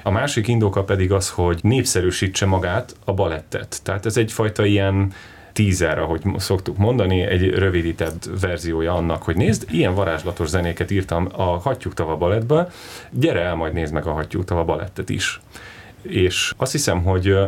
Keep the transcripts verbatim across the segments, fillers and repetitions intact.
A másik indoka pedig az, hogy népszerűsítse magát a balettet. Tehát ez egyfajta ilyen teaser, ahogy szoktuk mondani, egy rövidített verziója annak, hogy nézd, ilyen varázslatos zenéket írtam a Hattyúk tava balettbe, gyere el, majd nézd meg a Hattyúk tava balettet is. És azt hiszem, hogy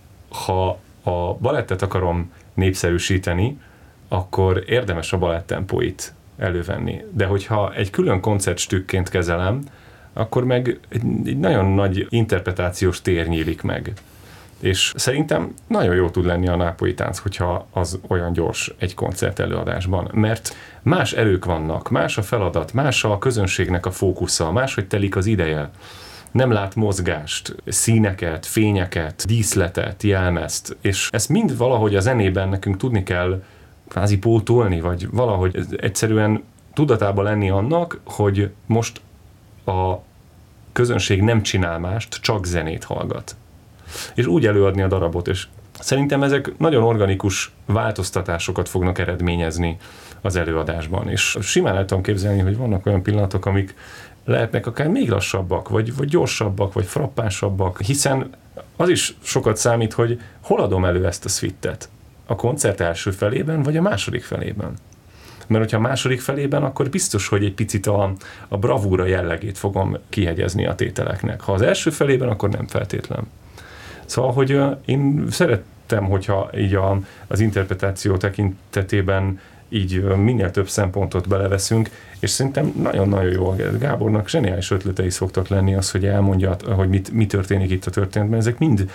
ha a balettet akarom népszerűsíteni, akkor érdemes a baletttempóit elővenni. De hogyha egy külön koncertstükként kezelem, akkor meg egy, egy nagyon nagy interpretációs tér nyílik meg. És szerintem nagyon jó tud lenni a nápolyi tánc, hogyha az olyan gyors egy koncert előadásban, mert más erők vannak, más a feladat, más a közönségnek a fókusza, máshogy telik az ideje. Nem lát mozgást, színeket, fényeket, díszletet, jelmezt, és ezt mind valahogy a zenében nekünk tudni kell kvázi pótolni, vagy valahogy egyszerűen tudatában lenni annak, hogy most a közönség nem csinál mást, csak zenét hallgat. És úgy előadni a darabot, és szerintem ezek nagyon organikus változtatásokat fognak eredményezni az előadásban, és simán el tudom képzelni, hogy vannak olyan pillanatok, amik lehetnek akár még lassabbak, vagy, vagy gyorsabbak, vagy frappánsabbak, hiszen az is sokat számít, hogy hol adom elő ezt a szvittet. A koncert első felében, vagy a második felében. Mert hogyha a második felében, akkor biztos, hogy egy picit a, a bravúra jellegét fogom kihegyezni a tételeknek. Ha az első felében, akkor nem feltétlen. Szóval, hogy én szerettem, hogyha így a, az interpretáció tekintetében így minél több szempontot beleveszünk, és szerintem nagyon-nagyon jó. Gábornak zseniális ötletei szoktak lenni az, hogy elmondja, hogy mit, mi történik itt a történetben. Ezek mind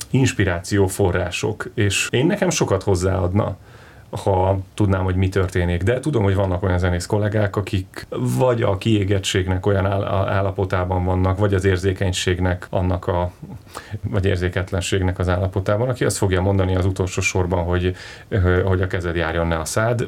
inspirációforrások, és én nekem sokat hozzáadna, ha tudnám, hogy mi történik. De tudom, hogy vannak olyan zenész kollégák, akik vagy a kiégettségnek olyan állapotában vannak, vagy az érzékenységnek annak a, vagy érzéketlenségnek az állapotában, aki azt fogja mondani az utolsó sorban, hogy, hogy a kezed járjon, ne a szád.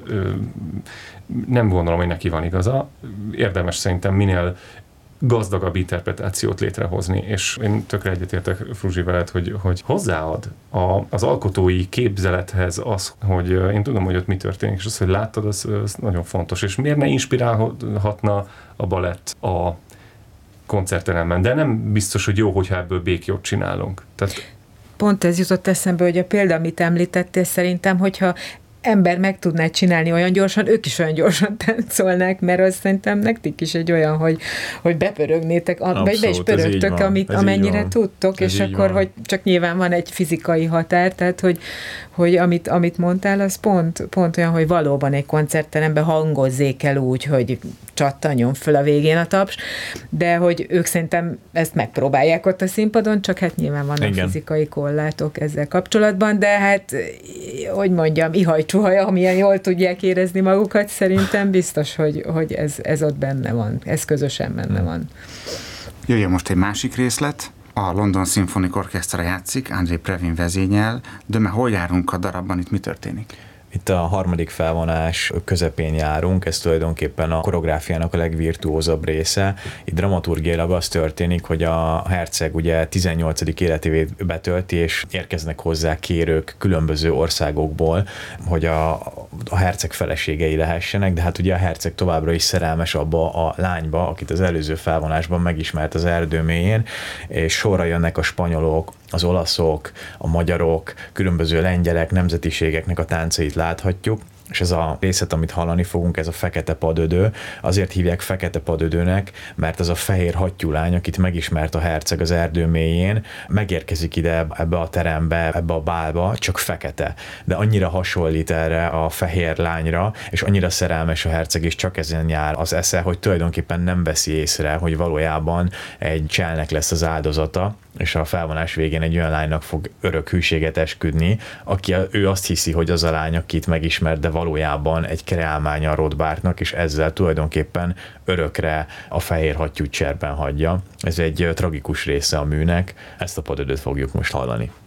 Nem gondolom, hogy neki van igaza. Érdemes szerintem minél gazdagabb interpretációt létrehozni, és én tökre egyetértek, Fruzsi, veled, hogy, hogy hozzáad a, az alkotói képzelethez az, hogy én tudom, hogy ott mi történik, és az, hogy láttad, az, az nagyon fontos, és miért ne inspirálhatna a balett a koncertteremben, de nem biztos, hogy jó, hogyha ebből békjót csinálunk. Tehát... Pont ez jutott eszembe, hogy a példa, amit említettél, szerintem, hogyha ember meg tudná csinálni olyan gyorsan, ők is olyan gyorsan táncolnák, mert az szerintem nektek is egy olyan, hogy, hogy bepörögnétek, Abszolút, vagy be is pörögtök, amit, amennyire tudtok, ez és akkor, van. Hogy csak nyilván van egy fizikai határ, tehát, hogy, hogy amit, amit mondtál, az pont, pont olyan, hogy valóban egy koncertteremben hangozzék el úgy, hogy csattanjon föl a végén a taps, de hogy ők szerintem ezt megpróbálják ott a színpadon, csak hát nyilván vannak Igen. fizikai korlátok ezzel kapcsolatban, de hát, hogy mondjam, ihaj csuhaja, amilyen jól tudják érezni magukat, szerintem biztos, hogy, hogy ez, ez ott benne van, ez közösen benne van. Jöjjön most egy másik részlet, a London Symphonic Orchestra játszik, André Previn vezényel, de már hol járunk a darabban, itt mi történik? Itt a harmadik felvonás közepén járunk, ez tulajdonképpen a koreográfiának a legvirtuózabb része. Itt dramaturgiailag az történik, hogy a herceg ugye tizennyolcadik életévét betölti, és érkeznek hozzá kérők különböző országokból, hogy a, a herceg feleségei lehessenek, de hát ugye a herceg továbbra is szerelmes abba a lányba, akit az előző felvonásban megismert az erdő mélyén, és sorra jönnek a spanyolok, az olaszok, a magyarok, különböző lengyelek, nemzetiségeknek a táncait láthatjuk, és ez a részlet, amit hallani fogunk, ez a fekete padödő. Azért hívják fekete padödőnek, mert ez a fehér hattyúlány, akit megismert a herceg az erdő mélyén, megérkezik ide ebbe a terembe, ebbe a bálba, csak fekete. De annyira hasonlít erre a fehér lányra, és annyira szerelmes a herceg, és csak ezen jár az esze, hogy tulajdonképpen nem veszi észre, hogy valójában egy cselnek lesz az áldozata, és a felvonás végén egy olyan lánynak fog örök hűséget esküdni, aki ő azt hiszi, hogy az a lány, akit megismert, de valójában egy kreálmánya a Rothbártnak, és ezzel tulajdonképpen örökre a fehér hattyút cserben hagyja. Ez egy tragikus része a műnek, ezt a padödöt fogjuk most hallani.